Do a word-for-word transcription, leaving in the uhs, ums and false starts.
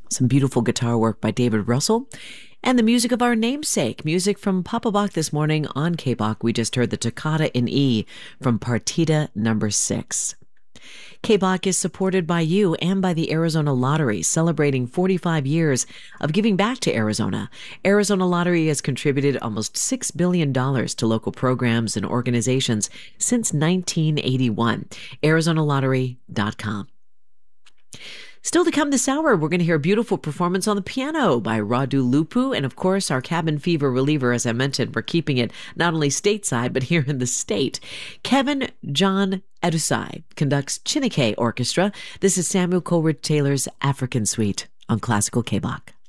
Some beautiful guitar work by David Russell. And the music of our namesake, music from Papa Bach this morning on K-Bach. We just heard the Toccata in E from Partita number six. K-Bach is supported by you and by the Arizona Lottery, celebrating forty-five years of giving back to Arizona. Arizona Lottery has contributed almost six billion dollars to local programs and organizations since nineteen eighty-one. Arizona Lottery dot com. Still to come this hour, we're going to hear a beautiful performance on the piano by Radu Lupu. And of course, our cabin fever reliever, as I mentioned, we're keeping it not only stateside, but here in the state. Kevin John Edusai conducts Chineke Orchestra. This is Samuel Coleridge Taylor's African Suite on Classical K-Bach.